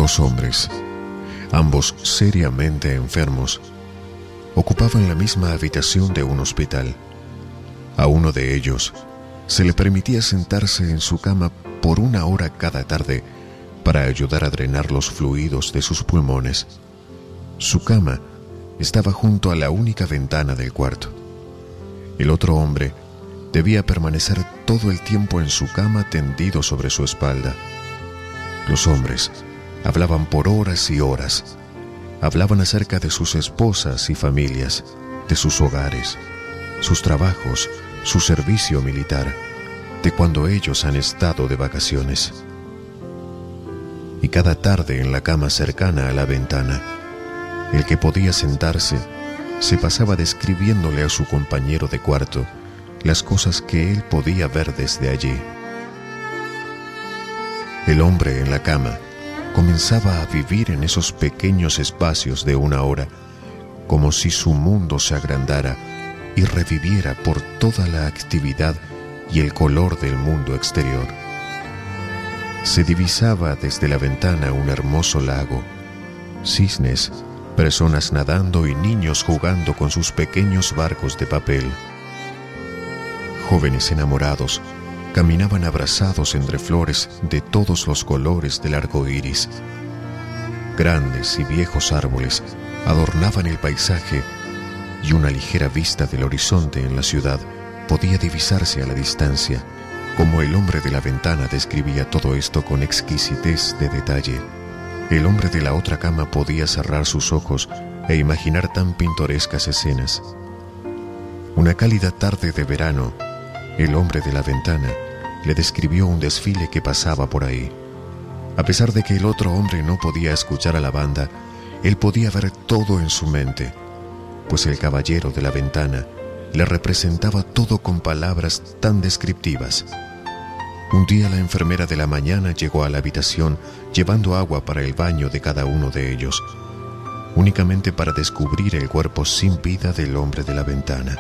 Dos hombres, ambos seriamente enfermos, ocupaban la misma habitación de un hospital. A uno de ellos se le permitía sentarse en su cama por 1 hora cada tarde para ayudar a drenar los fluidos de sus pulmones. Su cama estaba junto a la única ventana del cuarto. El otro hombre debía permanecer todo el tiempo en su cama tendido sobre su espalda. Los hombres hablaban por horas y horas. Hablaban acerca de sus esposas y familias, de sus hogares, sus trabajos, su servicio militar, de cuando ellos han estado de vacaciones. Y cada tarde en la cama cercana a la ventana, el que podía sentarse se pasaba describiéndole a su compañero de cuarto las cosas que él podía ver desde allí. El hombre en la cama comenzaba a vivir en esos pequeños espacios de 1 hora, como si su mundo se agrandara y reviviera por toda la actividad y el color del mundo exterior. Se divisaba desde la ventana un hermoso lago, cisnes, personas nadando y niños jugando con sus pequeños barcos de papel. Jóvenes enamorados caminaban abrazados entre flores de todos los colores del arco iris. Grandes y viejos árboles adornaban el paisaje y una ligera vista del horizonte en la ciudad podía divisarse a la distancia, como el hombre de la ventana describía todo esto con exquisitez de detalle. El hombre de la otra cama podía cerrar sus ojos e imaginar tan pintorescas escenas. Una cálida tarde de verano, el hombre de la ventana le describió un desfile que pasaba por ahí. A pesar de que el otro hombre no podía escuchar a la banda, él podía ver todo en su mente, pues el caballero de la ventana le representaba todo con palabras tan descriptivas. Un día la enfermera de la mañana llegó a la habitación llevando agua para el baño de cada uno de ellos, únicamente para descubrir el cuerpo sin vida del hombre de la ventana.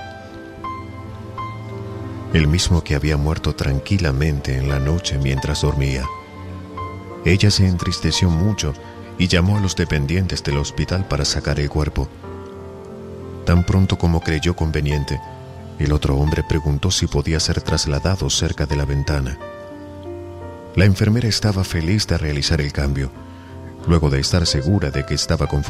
El mismo que había muerto tranquilamente en la noche mientras dormía. Ella se entristeció mucho y llamó a los dependientes del hospital para sacar el cuerpo. Tan pronto como creyó conveniente, el otro hombre preguntó si podía ser trasladado cerca de la ventana. La enfermera estaba feliz de realizar el cambio, luego de estar segura de que estaba conforme